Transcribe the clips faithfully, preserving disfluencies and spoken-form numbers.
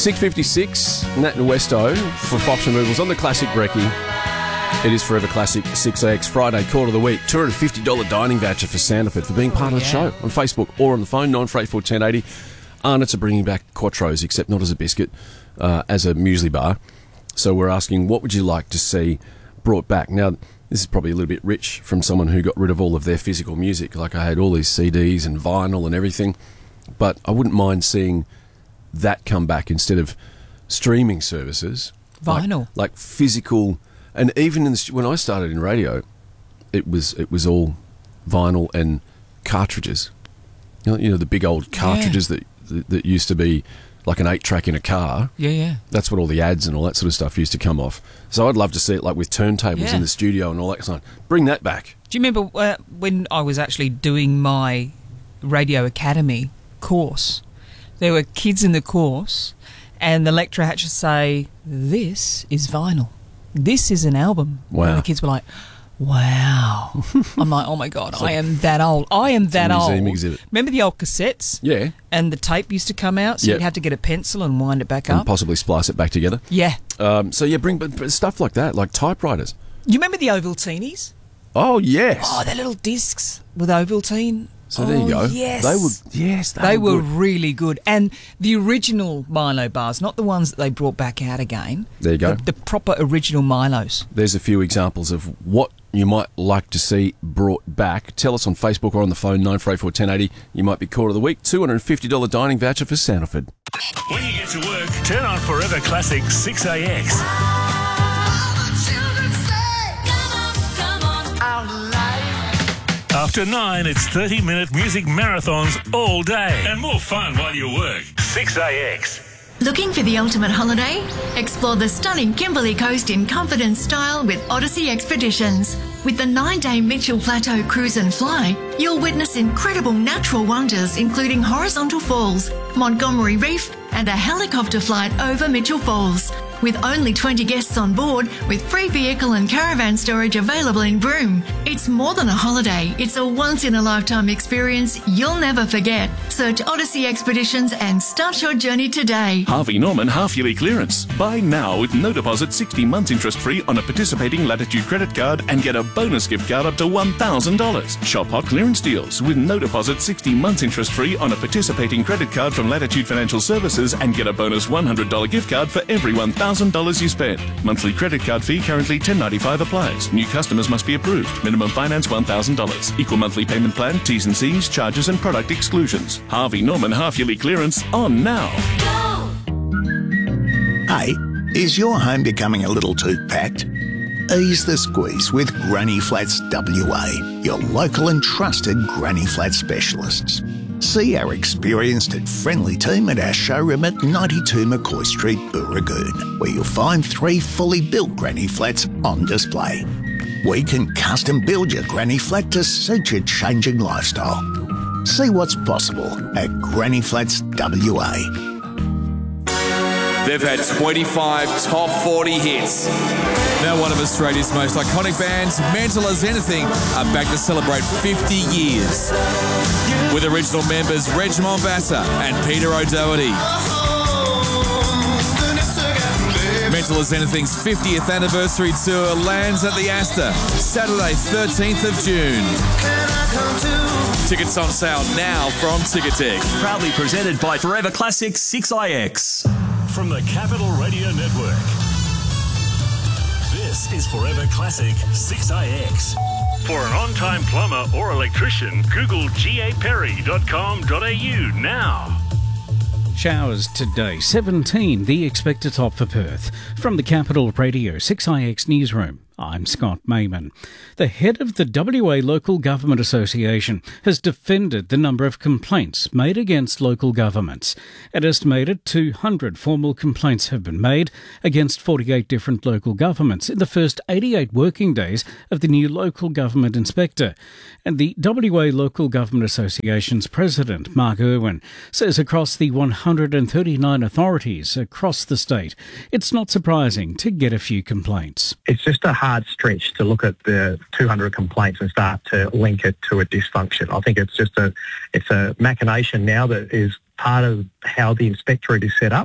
six fifty-six, Nat and Westo for Fox Removals on the classic brekkie. It is Forever Classic six A X Friday, quarter of the week. two hundred fifty dollars dining voucher for Sanderford for being part oh, of the yeah. show on Facebook or on the phone, nine four eight four, one oh eight oh. Arnott's are bringing back Quattros, except not as a biscuit, uh, as a muesli bar. So we're asking, what would you like to see brought back? Now, this is probably a little bit rich from someone who got rid of all of their physical music. Like, I had all these C Ds and vinyl and everything. But I wouldn't mind seeing that come back instead of streaming services. Vinyl. Like, like physical... And even in the, when I started in radio, it was it was all vinyl and cartridges. You know, you know the big old cartridges yeah. that, that that used to be like an eight-track in a car. Yeah, yeah. That's what all the ads and all that sort of stuff used to come off. So I'd love to see it like with turntables yeah. in the studio and all that kind of. Bring that back. Do you remember uh, when I was actually doing my Radio Academy course? There were kids in the course, and the lecturer had to say, "This is vinyl. This is an album." Wow. And the kids were like, wow. I'm like, oh my God, I am that old. I am that a old. museum exhibit. Remember the old cassettes? Yeah. And the tape used to come out, so Yep. you'd have to get a pencil and wind it back And up. possibly splice it back together. Yeah. Um, so yeah, bring but, but stuff like that, like typewriters. You remember the Ovaltinis? Oh yes. Oh, the little discs with Ovaltine. So oh, there you go. Yes. They were yes, they, They were, were good. really good. And the original Milo bars, not the ones that they brought back out again. There you go. The, the proper original Milos. There's a few examples of what you might like to see brought back. Tell us on Facebook or on the phone, nine four eight four, one oh eight oh. You might be caught of the week. two hundred fifty dollars dining voucher for Sanderford. When you get to work, turn on Forever Classic six A X. After nine, it's thirty-minute music marathons all day. And more fun while you work. six A X. Looking for the ultimate holiday? Explore the stunning Kimberley Coast in comfort and style with Odyssey Expeditions. With the nine-day Mitchell Plateau Cruise and Fly, you'll witness incredible natural wonders including horizontal falls, Montgomery Reef, and a helicopter flight over Mitchell Falls. With only twenty guests on board, with free vehicle and caravan storage available in Broome. It's more than a holiday, it's a once-in-a-lifetime experience you'll never forget. Search Odyssey Expeditions and start your journey today. Harvey Norman half-yearly clearance. Buy now with no deposit, sixty months interest-free on a participating Latitude credit card and get a bonus gift card up to one thousand dollars. Shop hot clearance deals with no deposit, sixty months interest-free on a participating credit card from Latitude Financial Services and get a bonus one hundred dollars gift card for every one thousand dollars you spend. Monthly credit card fee currently ten dollars ninety-five applies. New customers must be approved. Minimum finance one thousand dollars. Equal monthly payment plan, T's and C's, charges and product exclusions. Harvey Norman half-yearly clearance on now. Hey, is your home becoming a little too packed? Ease the squeeze with Granny Flats W A, your local and trusted Granny Flat specialists. See our experienced and friendly team at our showroom at ninety-two McCoy Street, Booragoon, where you'll find three fully built Granny Flats on display. We can custom build your Granny Flat to suit your changing lifestyle. See what's possible at Granny Flats W A. They've had twenty-five top forty hits. Now one of Australia's most iconic bands, Mental as Anything, are back to celebrate fifty years. With original members Reg Mombassa and Peter O'Doherty. Mental as Anything's fiftieth anniversary tour lands at the Astor, Saturday thirteenth of June. Tickets on sale now from Ticketek. Proudly presented by Forever Classic six A X. From the Capital Radio Network, this is Forever Classic six A X. For an on-time plumber or electrician, Google g a perry dot com dot a u now. Showers today, seventeen, the expected top for Perth. From the Capital Radio six A X Newsroom, I'm Scott Mayman. The head of the W A Local Government Association has defended the number of complaints made against local governments. An estimated two hundred formal complaints have been made against forty-eight different local governments in the first eighty-eight working days of the new local government inspector. And the W A Local Government Association's president, Mark Irwin, says across the one hundred thirty-nine authorities across the state, it's not surprising to get a few complaints. It's just a hard stretch to look at the two hundred complaints and start to link it to a dysfunction. I think it's just a, it's a machination now that is part of how the inspectorate is set up,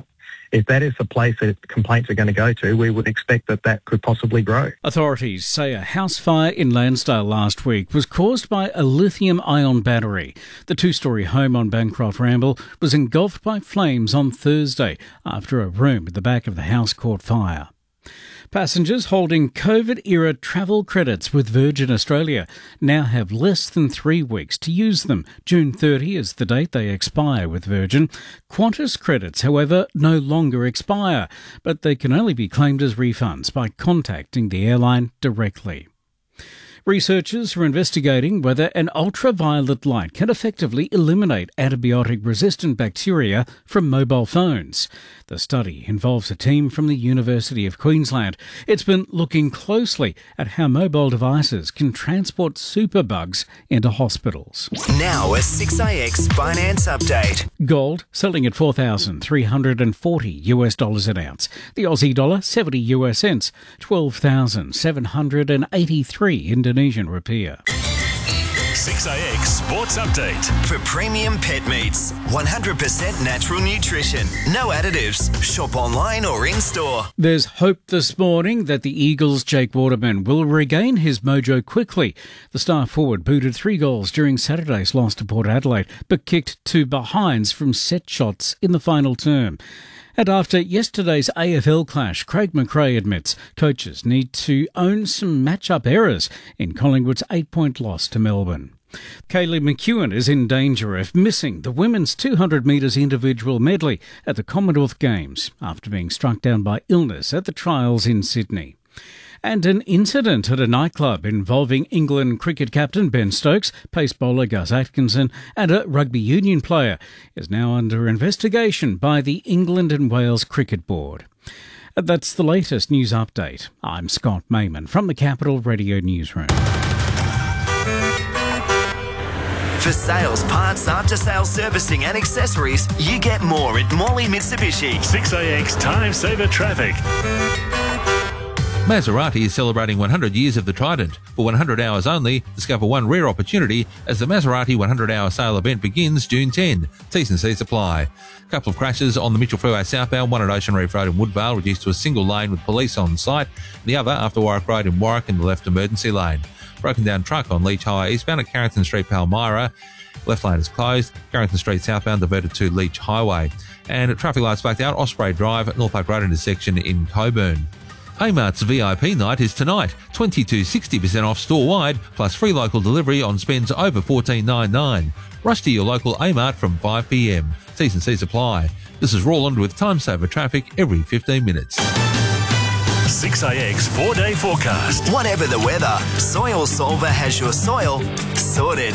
if that is the place that complaints are going to go to, we would expect that that could possibly grow. Authorities say a house fire in Lansdale last week was caused by a lithium-ion battery. The two-storey home on Bancroft Ramble was engulfed by flames on Thursday after a room at the back of the house caught fire. Passengers holding COVID-era travel credits with Virgin Australia now have less than three weeks to use them. June thirtieth is the date they expire with Virgin. Qantas credits, however, no longer expire, but they can only be claimed as refunds by contacting the airline directly. Researchers are investigating whether an ultraviolet light can effectively eliminate antibiotic-resistant bacteria from mobile phones. The study involves a team from the University of Queensland. It's been looking closely at how mobile devices can transport superbugs into hospitals. Now a six I X finance update. Gold selling at four thousand three hundred forty US dollars an ounce. The Aussie dollar seventy US cents, twelve thousand seven hundred eighty-three Indonesian rupiah. six I X Sports Update. For premium pet meats, one hundred percent natural nutrition, no additives. Shop online or in-store. There's hope this morning that the Eagles' Jake Waterman will regain his mojo quickly. The star forward booted three goals during Saturday's loss to Port Adelaide, but kicked two behinds from set shots in the final term. And after yesterday's A F L clash, Craig McRae admits coaches need to own some match-up errors in Collingwood's eight-point loss to Melbourne. Kaylee McEwen is in danger of missing the women's two hundred metres individual medley at the Commonwealth Games after being struck down by illness at the trials in Sydney. And an incident at a nightclub involving England cricket captain Ben Stokes, pace bowler Gus Atkinson and a rugby union player is now under investigation by the England and Wales Cricket Board. That's the latest news update. I'm Scott Mayman from the Capital Radio Newsroom. For sales, parts, after-sales servicing and accessories, you get more at Morley Mitsubishi. six I X Time Saver Traffic. Maserati is celebrating one hundred years of the Trident. For one hundred hours only, discover one rare opportunity as the Maserati one hundred hour sale event begins June tenth. T's and C's apply. A couple of crashes on the Mitchell Freeway southbound, one at Ocean Reef Road in Woodvale, reduced to a single lane with police on site, the other after Warwick Road in Warwick in the left emergency lane. Broken down truck on Leach Highway eastbound at Carrington Street, Palmyra. Left lane is closed. Carrington Street southbound diverted to Leach Highway. And traffic lights blacked out, Osprey Drive, Norfolk Road intersection in Coburn. Amart's V I P night is tonight. twenty-two sixty percent off store-wide, plus free local delivery on spends over fourteen ninety-nine. Rush to your local Amart from five p m. T's and C's apply. This is Roland with Time Saver Traffic every fifteen minutes. six I X four-day forecast. Whatever the weather, Soil Solver has your soil sorted.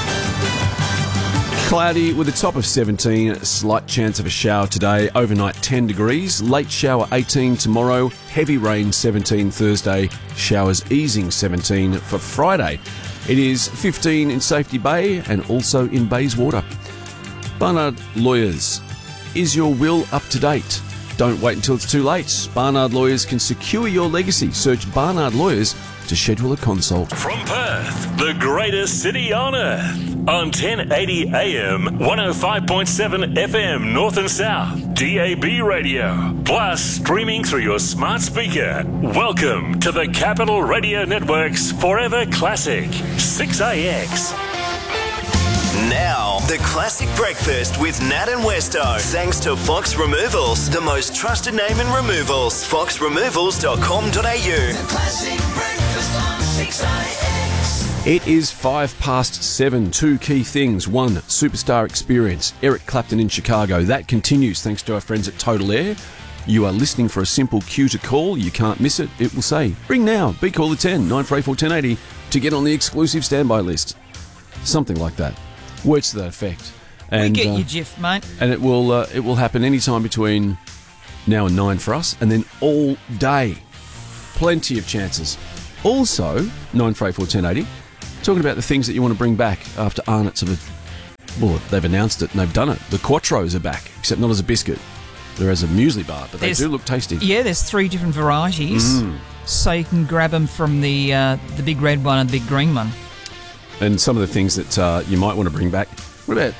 Cloudy with a top of seventeen, a slight chance of a shower today, overnight ten degrees, late shower eighteen tomorrow, heavy rain seventeen Thursday, showers easing seventeen for Friday. It is fifteen in Safety Bay and also in Bayswater. Barnard Lawyers, is your will up to date? Don't wait until it's too late. Barnard Lawyers can secure your legacy. Search Barnard Lawyers to schedule a consult. From Perth, the greatest city on earth, on ten eighty A M, one oh five point seven F M North and South, D A B radio, plus streaming through your smart speaker. Welcome to the Capital Radio Network's Forever Classic, six I X. Now, the classic breakfast with Nat and Westo. Thanks to Fox Removals, the most trusted name in removals. fox removals dot com dot a u. The classic breakfast on six I X. It is five past seven. Two key things. One, superstar experience. Eric Clapton in Chicago. That continues thanks to our friends at Total Air. You are listening for a simple cue to call. You can't miss it. It will say, ring now. Be caller ten, nine four eight four, one oh eight oh to get on the exclusive standby list. Something like that. Words to that effect. And, we get uh, you, Jiff, mate. And it will uh, it will happen any time between now and nine for us, and then all day. Plenty of chances. Also, nine four eight four, one oh eight oh, talking about the things that you want to bring back after Arnott's have, well, they've announced it and they've done it. The Quattros are back, except not as a biscuit. They're as a muesli bar, but There's, they do look tasty. Yeah, there's three different varieties, Mm. so you can grab them from the uh, the big red one and the big green one. And some of the things that uh, you might want to bring back. What about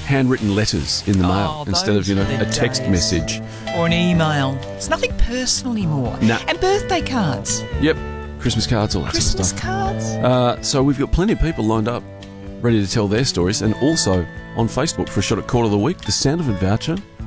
handwritten letters in the Oh, mail instead of, those you know, were the a text days. message. Or an email. It's nothing personal anymore. Nah. And birthday cards. Yep, Christmas cards, all that Christmas sort of stuff. cards. Uh, so we've got plenty of people lined up, ready to tell their stories, and also on Facebook for a shot at Quarter of the Week, the Sound of It voucher